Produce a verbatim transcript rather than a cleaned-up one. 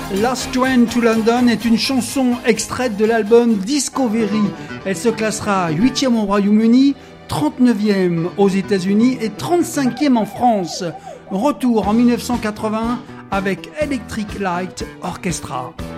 Last Train to London est une chanson extraite de l'album Discovery. Elle se classera huitième au Royaume-Uni, trente-neuvième aux États-Unis et trente-cinquième en France. Retour en mille neuf cent quatre-vingt avec Electric Light Orchestra.